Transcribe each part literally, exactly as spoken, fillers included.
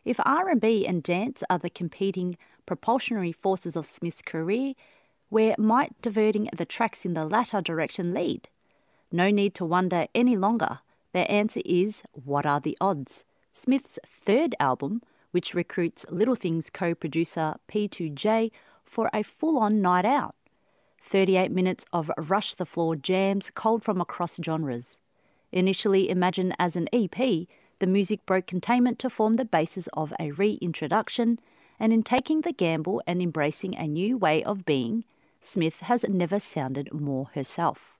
If R and B and dance are the competing propulsionary forces of Smith's career, where might diverting the tracks in the latter direction lead? No need to wonder any longer. Their answer is What Are the Odds? Smith's third album, which recruits Little Things co-producer P two J for a full-on night out. thirty-eight minutes of rush-the-floor jams culled from across genres. Initially imagined as an E P, the music broke containment to form the basis of a reintroduction, and in taking the gamble and embracing a new way of being, Smith has never sounded more herself.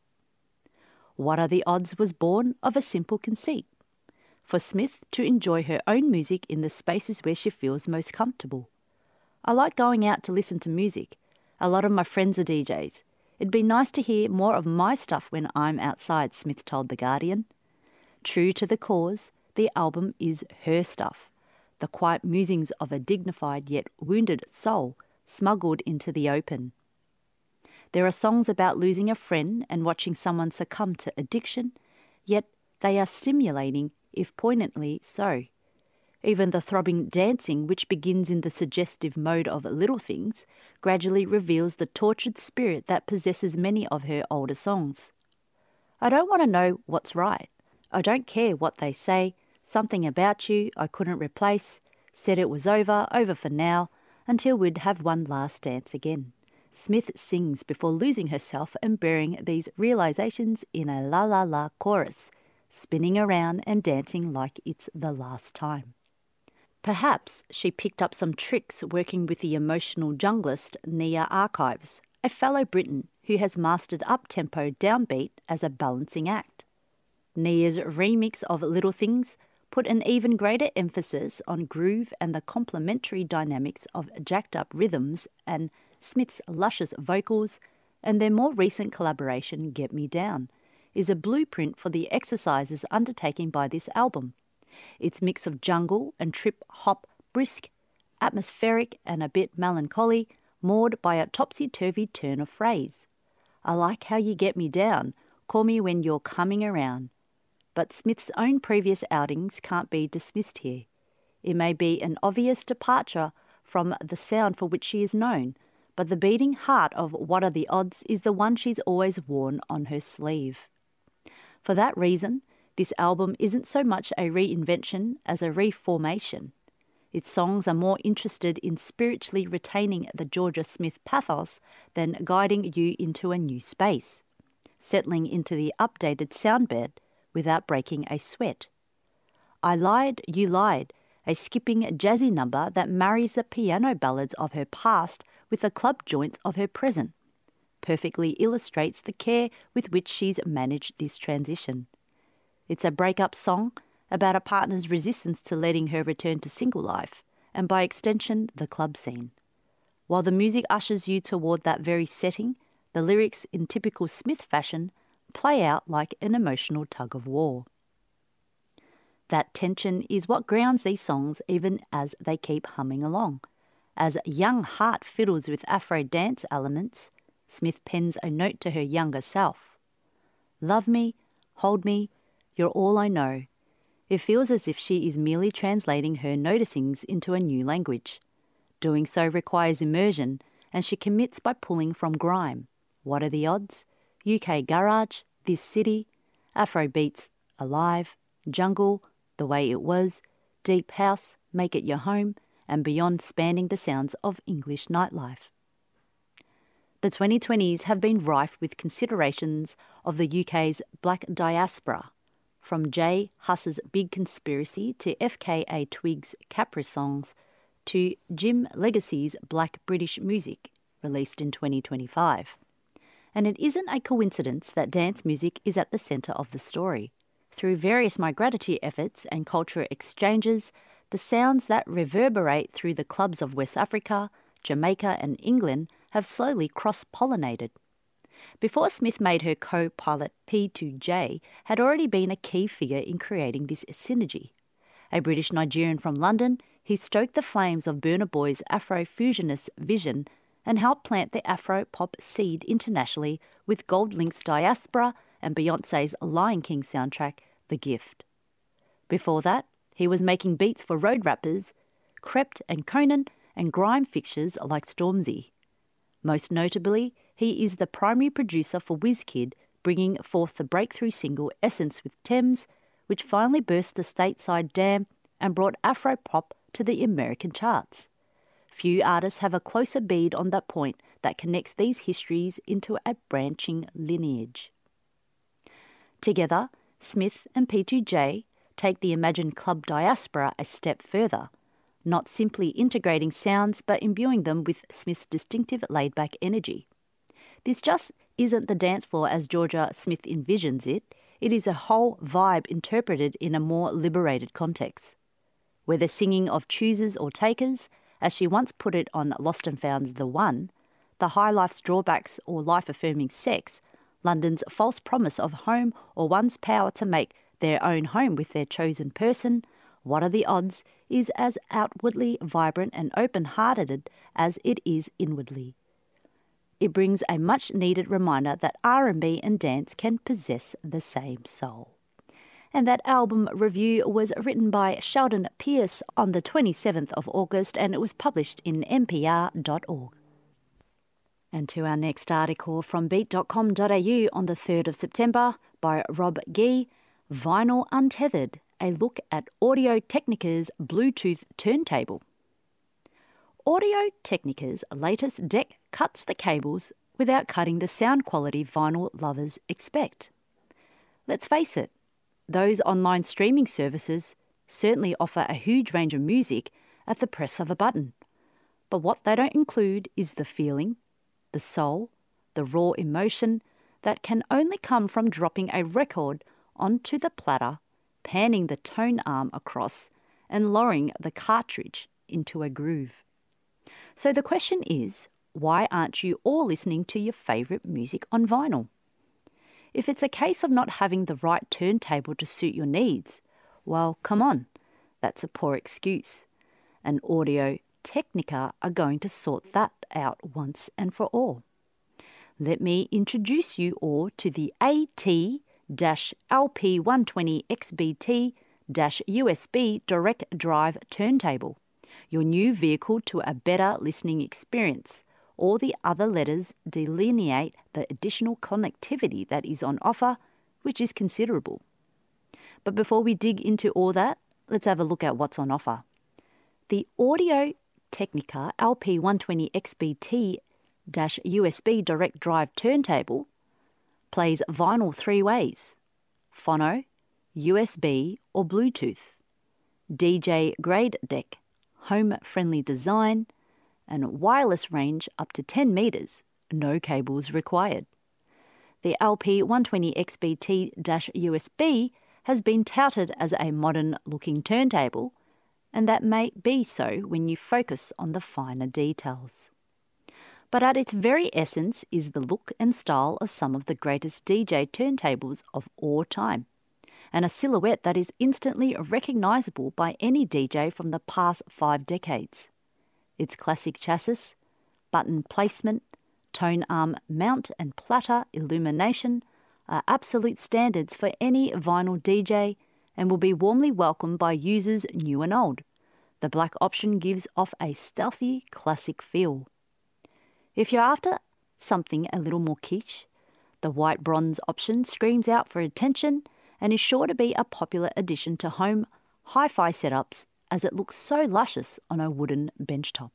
What Are the Odds was born of a simple conceit. For Smith to enjoy her own music in the spaces where she feels most comfortable. I like going out to listen to music. A lot of my friends are D Js. It'd be nice to hear more of my stuff when I'm outside, Smith told The Guardian. True to the cause, the album is her stuff, the quiet musings of a dignified yet wounded soul smuggled into the open. There are songs about losing a friend and watching someone succumb to addiction, yet they are stimulating, if poignantly so. Even the throbbing dancing, which begins in the suggestive mode of Little Things, gradually reveals the tortured spirit that possesses many of her older songs. I don't want to know what's right. I don't care what they say. Something about you I couldn't replace. Said it was over, over for now, until we'd have one last dance again. Smith sings before losing herself and burying these realizations in a la la la chorus, spinning around and dancing like it's the last time. Perhaps she picked up some tricks working with the emotional junglist Nia Archives, a fellow Briton who has mastered up-tempo downbeat as a balancing act. Nia's remix of Little Things put an even greater emphasis on groove and the complementary dynamics of jacked-up rhythms and Smith's luscious vocals, and their more recent collaboration, Get Me Down, is a blueprint for the exercises undertaken by this album. Its mix of jungle and trip-hop brisk, atmospheric and a bit melancholy, moored by a topsy-turvy turn of phrase. I like how you get me down, call me when you're coming around. But Smith's own previous outings can't be dismissed here. It may be an obvious departure from the sound for which she is known, but the beating heart of What Are the Odds is the one she's always worn on her sleeve. For that reason, this album isn't so much a reinvention as a reformation. Its songs are more interested in spiritually retaining the Georgia Smith pathos than guiding you into a new space, settling into the updated soundbed without breaking a sweat. I Lied, You Lied, a skipping jazzy number that marries the piano ballads of her past with the club joints of her present, perfectly illustrates the care with which she's managed this transition. It's a breakup song about a partner's resistance to letting her return to single life, and by extension, the club scene. While the music ushers you toward that very setting, the lyrics, in typical Smith fashion, play out like an emotional tug of war. That tension is what grounds these songs even as they keep humming along. As young heart fiddles with Afro dance elements, Smith pens a note to her younger self. Love me, hold me, you're all I know. It feels as if she is merely translating her noticings into a new language. Doing so requires immersion, and she commits by pulling from grime. What Are the Odds? U K garage, This City, Afro beats, Alive, jungle, The Way It Was, deep house, Make It Your Home, and beyond, spanning the sounds of English nightlife. The twenty twenties have been rife with considerations of the U K's black diaspora, from Jay Huss's Big Conspiracy to F K A Twigs' Capri songs to Jim Legacy's Black British Music, released in twenty twenty-five. And it isn't a coincidence that dance music is at the centre of the story. Through various migratory efforts and cultural exchanges, the sounds that reverberate through the clubs of West Africa, Jamaica and England have slowly cross-pollinated. Before Smith made her co-pilot P two J had already been a key figure in creating this synergy. A British Nigerian from London, he stoked the flames of Burna Boy's Afro-fusionist vision and helped plant the Afro-pop seed internationally with GoldLink's Diaspora and Beyoncé's Lion King soundtrack, The Gift. Before that, he was making beats for road rappers Krept and Conan and grime fixtures like Stormzy. Most notably, he is the primary producer for WizKid, bringing forth the breakthrough single Essence with Thames, which finally burst the stateside dam and brought Afropop to the American charts. Few artists have a closer bead on that point that connects these histories into a branching lineage. Together, Smith and P two J take the Imagine Club diaspora a step further, not simply integrating sounds but imbuing them with Smith's distinctive laid-back energy. This just isn't the dance floor as Georgia Smith envisions it, it is a whole vibe interpreted in a more liberated context. Whether singing of choosers or takers, as she once put it on Lost and Found's The One, the high life's drawbacks or life-affirming sex, London's false promise of home or one's power to make their own home with their chosen person, what are the odds, is as outwardly vibrant and open-hearted as it is inwardly. It brings a much-needed reminder that R and B and dance can possess the same soul. And that album review was written by Sheldon Pierce on the twenty-seventh of August, and it was published in N P R dot org. And to our next article from beat dot com dot a u on the third of September by Rob Gee, Vinyl Untethered, a look at Audio-Technica's Bluetooth turntable. Audio-Technica's latest deck cuts the cables without cutting the sound quality vinyl lovers expect. Let's face it, those online streaming services certainly offer a huge range of music at the press of a button. But what they don't include is the feeling, the soul, the raw emotion that can only come from dropping a record onto the platter, panning the tone arm across, and lowering the cartridge into a groove. So the question is, why aren't you all listening to your favourite music on vinyl? If it's a case of not having the right turntable to suit your needs, well, come on, that's a poor excuse. And Audio-Technica are going to sort that out once and for all. Let me introduce you all to the A T L P one twenty X B T U S B Direct Drive Turntable, your new vehicle to a better listening experience. All the other letters delineate the additional connectivity that is on offer, which is considerable. But before we dig into all that, let's have a look at what's on offer. The Audio-Technica L P one twenty X B T U S B Direct Drive Turntable plays vinyl three ways: phono, U S B or Bluetooth, D J grade deck, home-friendly design, and wireless range up to ten metres, no cables required. The L P one twenty X B T U S B has been touted as a modern-looking turntable, and that may be so when you focus on the finer details. But at its very essence is the look and style of some of the greatest D J turntables of all time, and a silhouette that is instantly recognisable by any D J from the past five decades. Its classic chassis, button placement, tone arm mount and platter illumination are absolute standards for any vinyl D J and will be warmly welcomed by users new and old. The black option gives off a stealthy, classic feel. If you're after something a little more kitsch, the white bronze option screams out for attention and is sure to be a popular addition to home hi-fi setups as it looks so luscious on a wooden benchtop.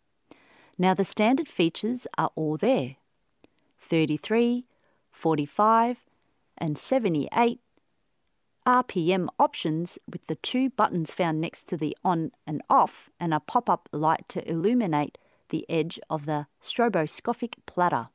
Now the standard features are all there: thirty-three, forty-five and seventy-eight R P M options with the two buttons found next to the on and off and a pop-up light to illuminate the edge of the stroboscopic platter.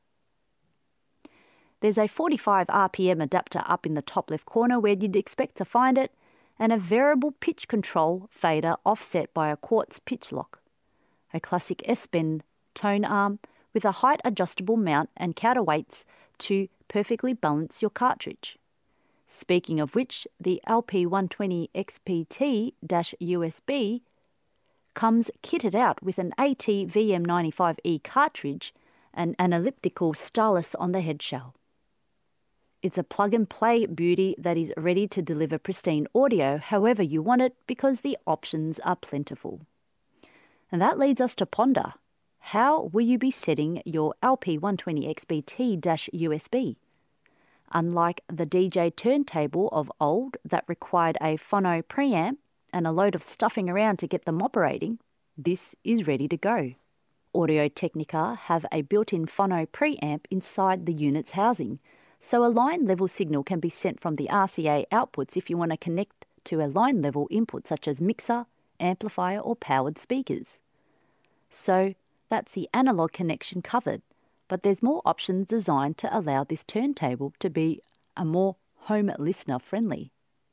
There's a forty-five R P M adapter up in the top left corner where you'd expect to find it, and a variable pitch control fader offset by a quartz pitch lock. A classic S-bend tone arm with a height adjustable mount and counterweights to perfectly balance your cartridge. Speaking of which, the L P one twenty X B T U S B comes kitted out with an A T V M ninety-five E cartridge and an elliptical stylus on the head shell. It's a plug-and-play beauty that is ready to deliver pristine audio however you want it because the options are plentiful. And that leads us to ponder. How will you be setting your L P one twenty X B T-U S B? Unlike the D J turntable of old that required a phono preamp and a load of stuffing around to get them operating, this is ready to go. Audio-Technica have a built-in phono preamp inside the unit's housing, so a line level signal can be sent from the R C A outputs if you want to connect to a line level input such as mixer, amplifier or powered speakers. So that's the analog connection covered, but there's more options designed to allow this turntable to be a more home listener friendly.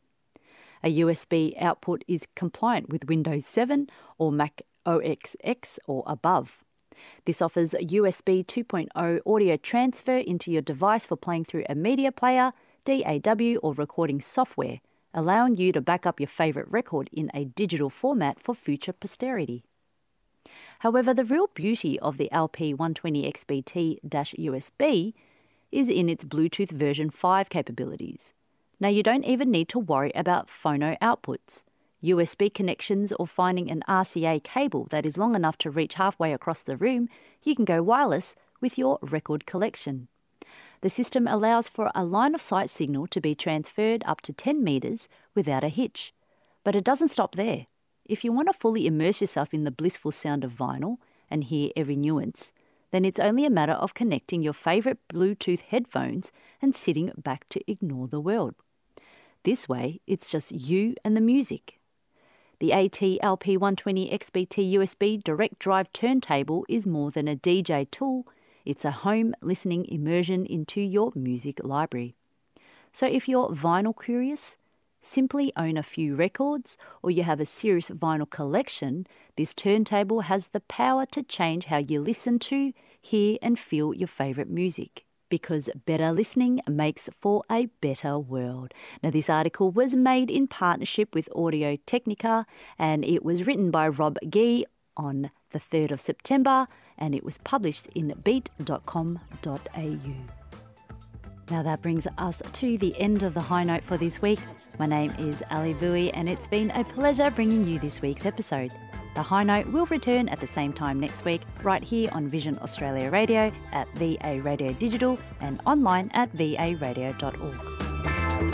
A U S B output is compliant with Windows seven or Mac O S X or above. This offers U S B two point oh audio transfer into your device for playing through a media player, D A W or recording software, allowing you to back up your favourite record in a digital format for future posterity. However, the real beauty of the L P one twenty X B T-U S B is in its Bluetooth version five capabilities. Now, you don't even need to worry about phono outputs, U S B connections or finding an R C A cable that is long enough to reach halfway across the room. You can go wireless with your record collection. The system allows for a line-of-sight signal to be transferred up to ten metres without a hitch. But it doesn't stop there. If you want to fully immerse yourself in the blissful sound of vinyl and hear every nuance, then it's only a matter of connecting your favourite Bluetooth headphones and sitting back to ignore the world. This way, it's just you and the music. The AT L P one twenty X B T-U S B direct drive turntable is more than a D J tool, it's a home listening immersion into your music library. So if you're vinyl curious, simply own a few records, or you have a serious vinyl collection, this turntable has the power to change how you listen to, hear and feel your favourite music. Because better listening makes for a better world. Now, this article was made in partnership with Audio-Technica and it was written by Rob Gee on the third of September and it was published in beat dot com dot a u. Now that brings us to the end of the High Note for this week. My name is Ali Bowie and it's been a pleasure bringing you this week's episode. The High Note will return at the same time next week, right here on Vision Australia Radio, at V A Radio Digital and online at v a radio dot org.